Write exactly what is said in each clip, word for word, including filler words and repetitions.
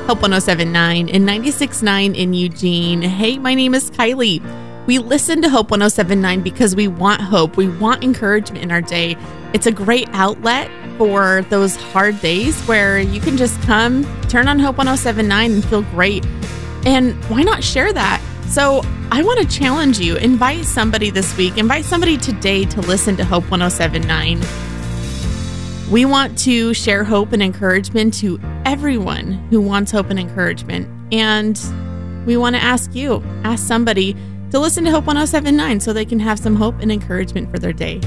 Hope one oh seven point nine and ninety-six point nine in Eugene. Hey, my name is Kylie. We listen to Hope one oh seven point nine because we want hope. We want encouragement in our day. It's a great outlet for those hard days where you can just come, turn on Hope one oh seven point nine and feel great. And why not share that? So I want to challenge you. Invite somebody this week. Invite somebody today to listen to Hope one oh seven point nine. We want to share hope and encouragement to everyone who wants hope and encouragement. And we want to ask you, ask somebody to listen to Hope one oh seven point nine so they can have some hope and encouragement for their day.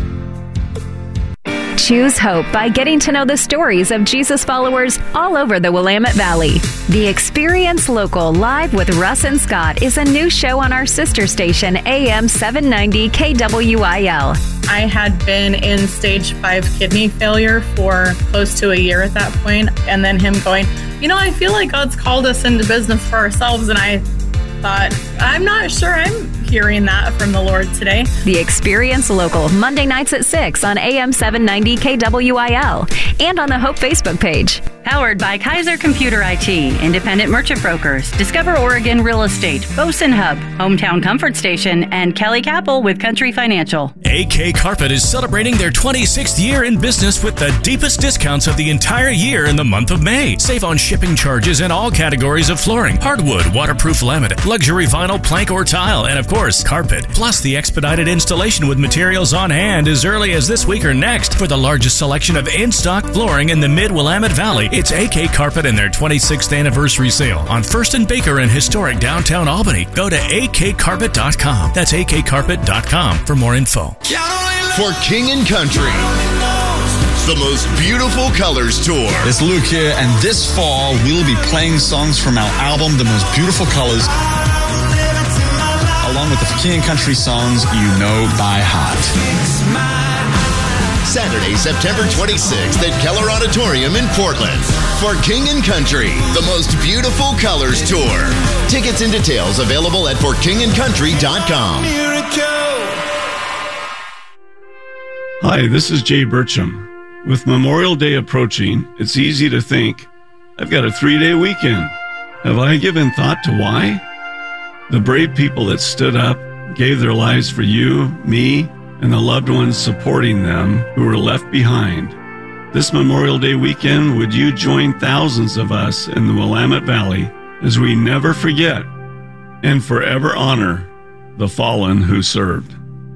Choose hope by getting to know the stories of Jesus followers all over the Willamette Valley. The Experience Local Live with Russ and Scott is a new show on our sister station, A M seven ninety K W I L. I had been in stage five kidney failure for close to a year at that point, and then him going, you know, I feel like God's called us into business for ourselves, and I thought, I'm not sure I'm hearing that from the Lord today. The Experience Local, Monday nights at six on A M seven ninety K W I L and on the Hope Facebook page. Powered by Kaiser Computer I T, Independent Merchant Brokers, Discover Oregon Real Estate, Bosun Hub, Hometown Comfort Station, and Kelly Capel with Country Financial. A K Carpet is celebrating their twenty-sixth year in business with the deepest discounts of the entire year in the month of May. Save on shipping charges in all categories of flooring, hardwood, waterproof laminate, luxury vinyl, plank, or tile, and of course, carpet. Plus, the expedited installation with materials on hand as early as this week or next. For the largest selection of in-stock flooring in the Mid-Willamette Valley, it's A K Carpet and their twenty-sixth anniversary sale on First and Baker in historic downtown Albany. Go to A K carpet dot com. That's A K carpet dot com for more info. For King and Country, the most beautiful colors tour. It's Luke here, and this fall we'll be playing songs from our album, The Most Beautiful Colors, along with the King and Country songs you know by heart. Saturday, September twenty-sixth at Keller Auditorium in Portland for King and Country, the most beautiful colors tour. Tickets and details available at for king and country dot com. Hi, this is Jay Burcham. With Memorial Day approaching, it's easy to think, I've got a three-day weekend. Have I given thought to why? The brave people that stood up, gave their lives for you, me, and the loved ones supporting them who were left behind. This Memorial Day weekend, would you join thousands of us in the Willamette Valley as we never forget and forever honor the fallen who served?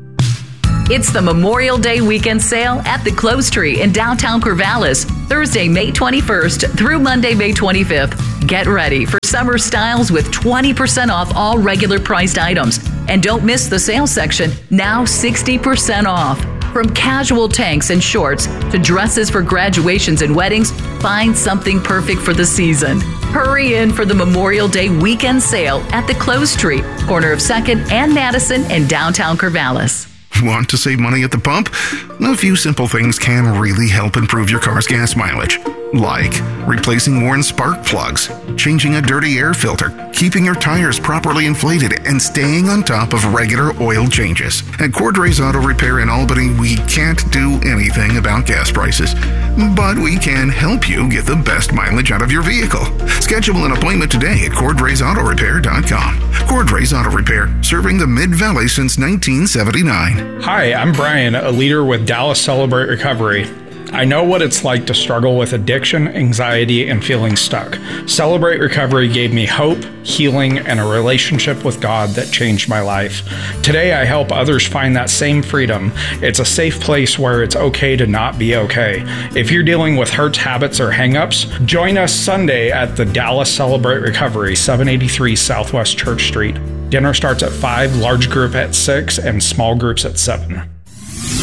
It's the Memorial Day weekend sale at the Clothes Tree in downtown Corvallis, Thursday, May twenty-first through Monday, May twenty-fifth. Get ready for summer styles with twenty percent off all regular priced items. And don't miss the sale section, now sixty percent off. From casual tanks and shorts to dresses for graduations and weddings, find something perfect for the season. Hurry in for the Memorial Day weekend sale at the Clothes Tree, corner of second and Madison in downtown Corvallis. Want to save money at the pump? A few simple things can really help improve your car's gas mileage. Like replacing worn spark plugs, changing a dirty air filter, keeping your tires properly inflated, and staying on top of regular oil changes. At Cordray's Auto Repair in Albany, we can't do anything about gas prices, but we can help you get the best mileage out of your vehicle. Schedule an appointment today at cord rays auto repair dot com. Cordray's Auto Repair, serving the Mid-Valley since nineteen seventy-nine. Hi, I'm Brian, a leader with Dallas Celebrate Recovery. I know what it's like to struggle with addiction, anxiety, and feeling stuck. Celebrate Recovery gave me hope, healing, and a relationship with God that changed my life. Today, I help others find that same freedom. It's a safe place where it's okay to not be okay. If you're dealing with hurts, habits, or hang-ups, join us Sunday at the Dallas Celebrate Recovery, seven eighty-three Southwest Church Street. Dinner starts at five, large group at six, and small groups at seven.